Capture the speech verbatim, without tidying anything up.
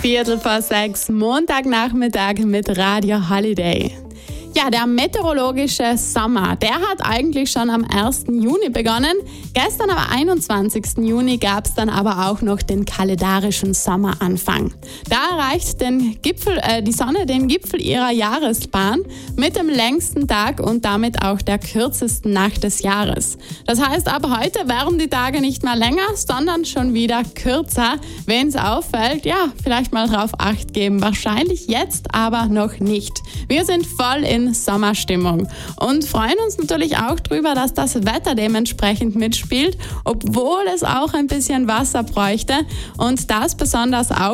Viertel vor sechs, Montagnachmittag mit Radio Holiday. Ja, der meteorologische Sommer, der hat eigentlich schon am ersten Juni begonnen. Gestern, am einundzwanzigsten Juni, gab es dann aber auch noch den kalendarischen Sommeranfang. Da erreicht den Gipfel, äh, die Sonne den Gipfel ihrer Jahresbahn mit dem längsten Tag und damit auch der kürzesten Nacht des Jahres. Das heißt, ab heute werden die Tage nicht mehr länger, sondern schon wieder kürzer. Wen es auffällt, ja, vielleicht mal drauf Acht geben. Wahrscheinlich jetzt, aber noch nicht. Wir sind voll in Sommerstimmung und freuen uns natürlich auch drüber, dass das Wetter dementsprechend mitspielt, obwohl es auch ein bisschen Wasser bräuchte und das besonders auch